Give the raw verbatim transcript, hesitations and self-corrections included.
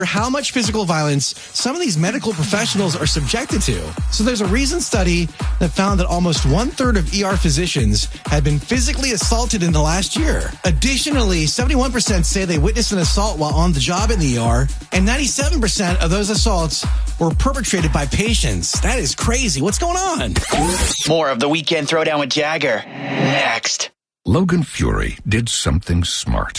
how much physical violence some of these medical professionals are subjected to. So there's a recent study that found that almost one-third of E R physicians had been physically assaulted in the last year. Additionally, seventy-one percent say they witnessed an assault while on the job in the E R, and ninety-seven percent of those assaults were perpetrated by patients. That is crazy. What's going on? More of the Weekend Throwdown with Jagger next. Logan Fury did something smart.